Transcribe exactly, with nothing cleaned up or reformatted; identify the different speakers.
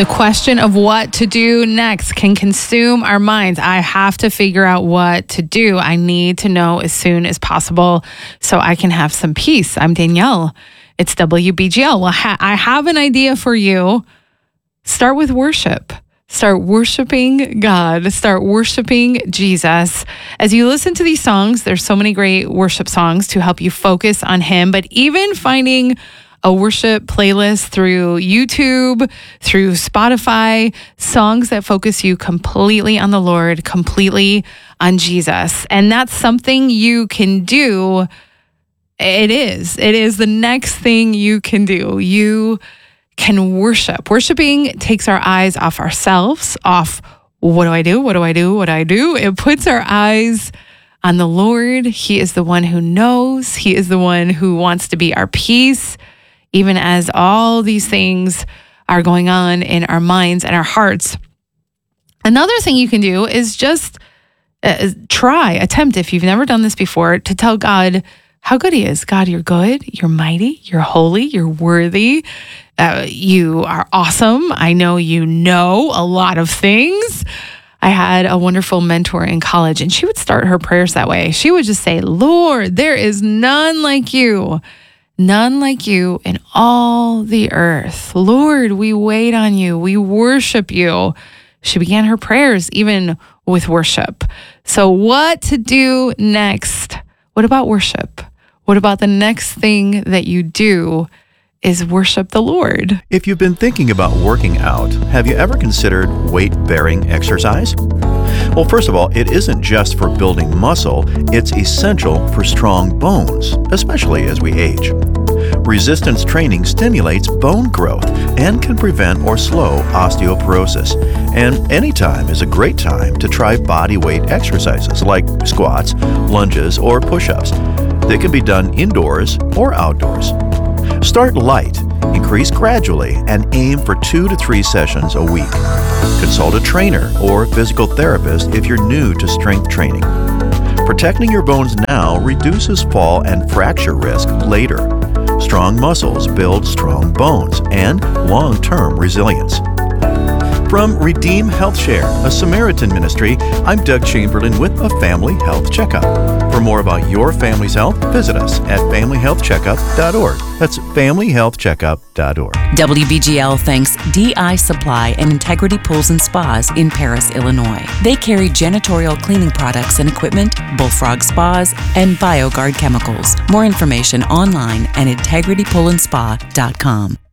Speaker 1: The question of what to do next can consume our minds. I have to figure out what to do. I need to know as soon as possible so I can have some peace. I'm Danielle. It's W B G L. Well, ha- I have an idea for you. Start with worship. Start worshiping God. Start worshiping Jesus. As you listen to these songs, there's so many great worship songs to help you focus on Him. But even finding a worship playlist through YouTube, through Spotify, songs that focus you completely on the Lord, completely on Jesus. And that's something you can do. It is. It is the next thing you can do. You can worship. Worshiping takes our eyes off ourselves, off what do I do? What do I do? What do I do? It puts our eyes on the Lord. He is the one who knows. He is the one who wants to be our peace, even as all these things are going on in our minds and our hearts. Another thing you can do is just uh, try, attempt, if you've never done this before, to tell God how good He is. God, you're good, you're mighty, you're holy, you're worthy, uh, you are awesome. I know you know a lot of things. I had a wonderful mentor in college, and she would start her prayers that way. She would just say, Lord, there is none like you. None like you in all the earth. Lord, we wait on you. We worship you. She began her prayers even with worship. So what to do next? What about worship? What about the next thing that you do is worship the Lord?
Speaker 2: If you've been thinking about working out, have you ever considered weight-bearing exercise? Well, first of all, it isn't just for building muscle, it's essential for strong bones, especially as we age. Resistance training stimulates bone growth and can prevent or slow osteoporosis. And any time is a great time to try body weight exercises like squats, lunges, or push-ups. They can be done indoors or outdoors. Start light, increase gradually, and aim for two to three sessions a week. Consult a trainer or physical therapist if you're new to strength training. Protecting your bones now reduces fall and fracture risk later. Strong muscles build strong bones and long-term resilience. From Redeem Health Share, a Samaritan ministry, I'm Doug Chamberlain with a Family Health Checkup. For more about your family's health, visit us at family health checkup dot org. That's family health checkup dot org.
Speaker 3: W B G L thanks D I Supply and Integrity Pools and Spas in Paris, Illinois. They carry janitorial cleaning products and equipment, Bullfrog Spas, and BioGuard chemicals. More information online at integrity pool and spa dot com.